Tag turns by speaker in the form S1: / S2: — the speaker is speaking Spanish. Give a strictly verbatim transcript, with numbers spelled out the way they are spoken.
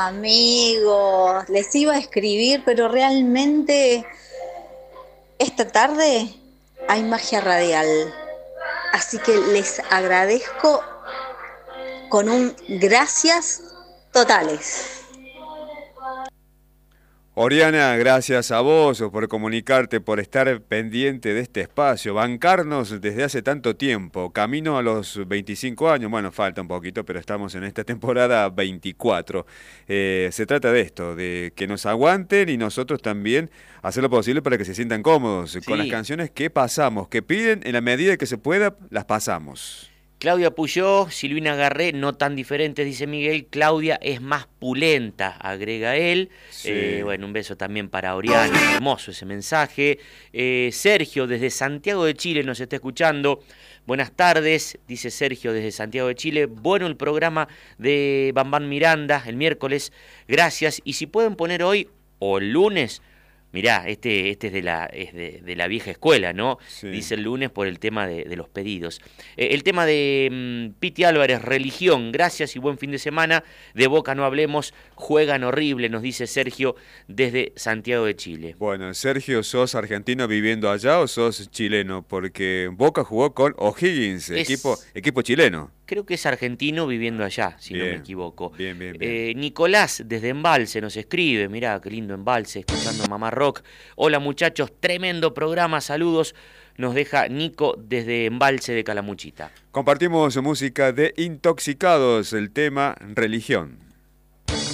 S1: Amigos, les iba a escribir, pero realmente esta tarde hay magia radial. Así que les agradezco con un gracias totales.
S2: Oriana, gracias a vos por comunicarte, por estar pendiente de este espacio, bancarnos desde hace tanto tiempo, camino a los veinticinco años, bueno, falta un poquito, pero estamos en esta temporada veinticuatro. Eh, se trata de esto, de que nos aguanten y nosotros también hacer lo posible para que se sientan cómodos con las
S3: Sí.
S2: canciones que pasamos, que piden en la medida que se pueda, las pasamos.
S3: Claudia Puyó, Silvina Garré, no tan diferentes, dice Miguel. Claudia es más pulenta, agrega él.
S2: Sí.
S3: Eh, bueno, un beso también para Oriana, hermoso ese mensaje. Eh, Sergio, desde Santiago de Chile, nos está escuchando. Buenas tardes, dice Sergio desde Santiago de Chile. Bueno el programa de Bambán Miranda el miércoles, gracias. Y si pueden poner hoy o el lunes, mirá, este, este es, de la, es de, de la vieja escuela, ¿no?
S2: Sí.
S3: Dice el lunes por el tema de, de los pedidos. Eh, el tema de mm, Piti Álvarez, religión, gracias y buen fin de semana. De Boca no hablemos, juegan horrible, nos dice Sergio desde Santiago de Chile.
S2: Bueno, Sergio, ¿sos argentino viviendo allá o sos chileno? Porque Boca jugó con O'Higgins,
S3: Es-
S2: equipo, equipo chileno.
S3: Creo que es argentino viviendo allá, si no
S2: Bien,
S3: me equivoco.
S2: bien, bien, bien.
S3: Eh, Nicolás desde Embalse nos escribe, mirá qué lindo Embalse, escuchando Mamá Rock. Hola muchachos, tremendo programa, saludos. Nos deja Nico desde Embalse de Calamuchita.
S2: Compartimos música de Intoxicados, el tema Religión.